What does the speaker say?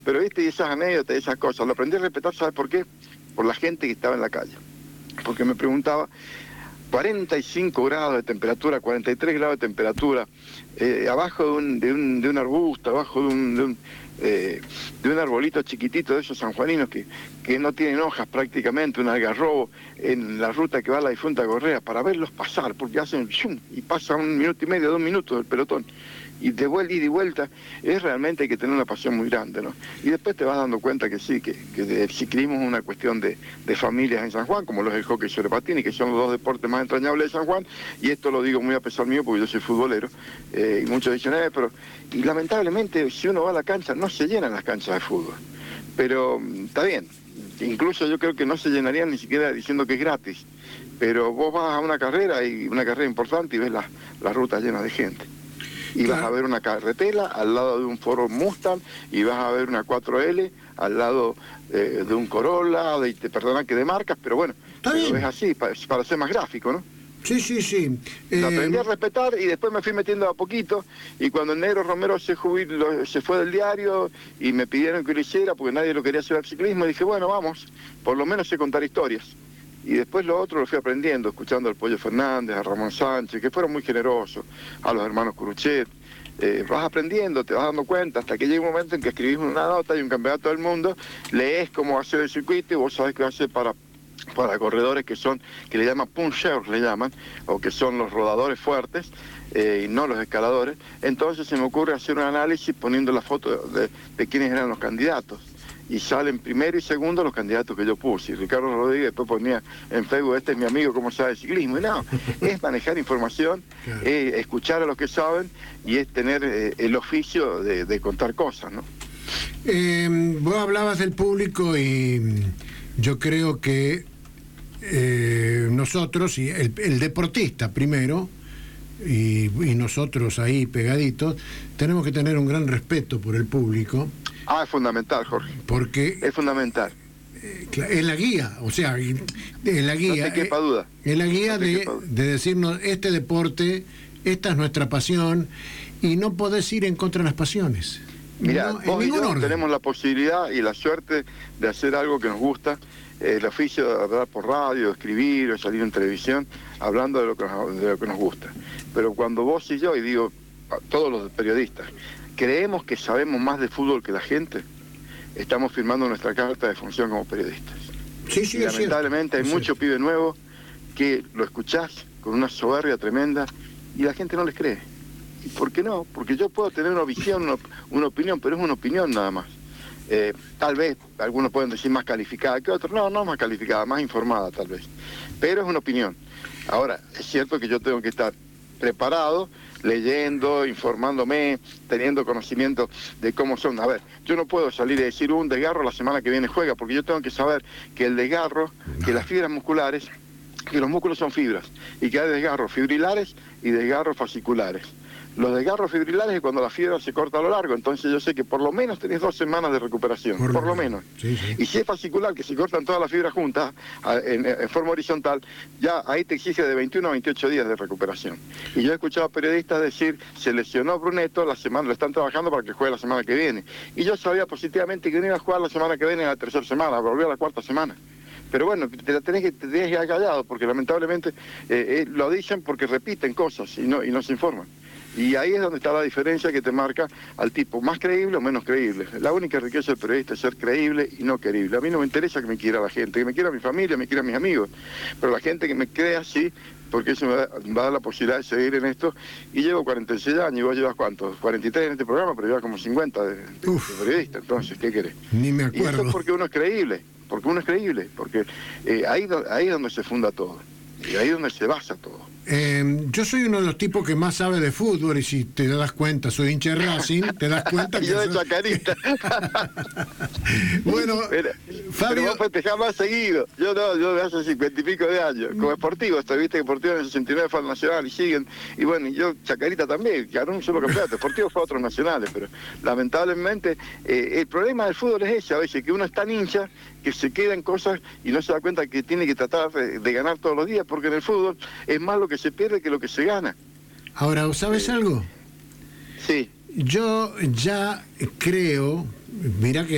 Pero viste, esas anécdotas, esas cosas, lo aprendí a respetar, ¿sabes por qué? Por la gente que estaba en la calle. Porque me preguntaba, 45 grados de temperatura, 43 grados de temperatura, abajo de un arbusto, abajo de un arbolito chiquitito de esos sanjuaninos que no tienen hojas prácticamente, un algarrobo en la ruta que va a la difunta Correa, para verlos pasar, porque hacen ¡shum! Y pasa 1 minuto y medio, 2 minutos del pelotón. Y de vuelta y de vuelta, es realmente hay que tener una pasión muy grande, ¿no? Y después te vas dando cuenta que sí, que el ciclismo es una cuestión de familias en San Juan, como los del hockey sobre patines, que son los 2 deportes más entrañables de San Juan, y esto lo digo muy a pesar mío, porque yo soy futbolero, y muchos dicen, pero... Y lamentablemente, si uno va a la cancha, no se llenan las canchas de fútbol. Pero está bien, incluso yo creo que no se llenarían ni siquiera diciendo que es gratis, pero vos vas a una carrera, y una carrera importante, y ves las rutas llenas de gente. Y vas a ver una carretela al lado de un Ford Mustang, y vas a ver una 4L al lado de un Corolla, perdona que de marcas, pero bueno, pero es así, para ser más gráfico, ¿no? Sí. Lo aprendí a respetar y después me fui metiendo a poquito, y cuando el Negro Romero se fue del diario y me pidieron que lo hiciera porque nadie lo quería hacer al ciclismo, dije, bueno, vamos, por lo menos sé contar historias. Y después lo otro lo fui aprendiendo, escuchando al Pollo Fernández, a Ramón Sánchez, que fueron muy generosos, a los hermanos Curuchet. Vas aprendiendo, te vas dando cuenta, hasta que llega un momento en que escribís una nota y un campeonato del mundo, lees cómo va a ser el circuito y vos sabés que va a ser para corredores que le llaman punchers, le llaman, o que son los rodadores fuertes, y no los escaladores. Entonces se me ocurre hacer un análisis poniendo la foto de quiénes eran los candidatos. Y salen primero y segundo los candidatos que yo puse. Y Ricardo Rodríguez después ponía en Facebook, este es mi amigo, ¿cómo sabe de ciclismo? Y no, es manejar información, claro, es escuchar a los que saben, y es tener el oficio de contar cosas, ¿no? Vos hablabas del público, y yo creo que nosotros, y el deportista primero, y nosotros ahí pegaditos, tenemos que tener un gran respeto por el público. Es fundamental, Jorge. Porque es fundamental. Es la guía, o sea, es la guía. No te quepa duda. Es la guía de decirnos, este deporte, esta es nuestra pasión, y no podés ir en contra de las pasiones. Mirá, no, vos y yo tenemos la posibilidad y la suerte de hacer algo que nos gusta, el oficio de hablar por radio, de escribir o salir en televisión, hablando de lo que nos gusta. Pero cuando vos y yo, y digo a todos los periodistas, creemos que sabemos más de fútbol que la gente, estamos firmando nuestra carta de función como periodistas. Sí, y lamentablemente hay mucho pibe nuevo que lo escuchás con una soberbia tremenda y la gente no les cree. ¿Y por qué no? Porque yo puedo tener una visión, una opinión, pero es una opinión nada más. Tal vez algunos pueden decir más calificada que otros, no más calificada, más informada tal vez, pero es una opinión. Ahora, es cierto que yo tengo que estar preparado, leyendo, informándome, teniendo conocimiento de cómo son. A ver, yo no puedo salir y decir un desgarro la semana que viene juega, porque yo tengo que saber que el desgarro, que las fibras musculares, que los músculos son fibras, y que hay desgarros fibrilares y desgarros fasciculares. Los desgarros fibrilares es cuando la fibra se corta a lo largo, entonces yo sé que por lo menos tenés 2 semanas de recuperación, por lo menos. Sí. Y si es fascicular, que se cortan todas las fibras juntas, en forma horizontal, ya ahí te exige de 21 a 28 días de recuperación. Y yo he escuchado a periodistas decir, se lesionó Brunetto, la semana lo están trabajando para que juegue la semana que viene. Y yo sabía positivamente que no iba a jugar la semana que viene en la 3ª semana, volvió a la 4ª semana. Pero bueno, te tenés que quedar callado, porque lamentablemente lo dicen porque repiten cosas y no se informan. Y ahí es donde está la diferencia que te marca al tipo más creíble o menos creíble. La única riqueza del periodista es ser creíble y no creíble. A mí no me interesa que me quiera la gente, que me quiera mi familia, me quiera mis amigos, pero la gente que me crea sí, porque eso me va a dar la posibilidad de seguir en esto. Y llevo 46 años, y vos llevas ¿cuántos? 43 en este programa, pero llevas como 50 de periodista. Entonces, ¿qué querés? Ni me acuerdo. Y eso es porque uno es creíble, porque ahí es donde se funda todo, y ahí es donde se basa todo. Yo soy uno de los tipos que más sabe de fútbol, y si te das cuenta, soy hincha de Racing, te das cuenta que yo de Chacarita. Bueno, Fabio... Pero vos festejás más seguido. Yo no, yo de hace 50 y pico de años. Como deportivo, viste que Deportivo en el 69 fue al Nacional y siguen. Y bueno, y yo Chacarita también, ganó un solo campeonato. Deportivo fue a otros nacionales, pero lamentablemente el problema del fútbol es ese, a veces, que uno es tan hincha que se queda en cosas y no se da cuenta que tiene que tratar de ganar todos los días, porque en el fútbol es más lo que se pierde que lo que se gana. Ahora, ¿sabes algo? Sí. Yo ya creo, mira que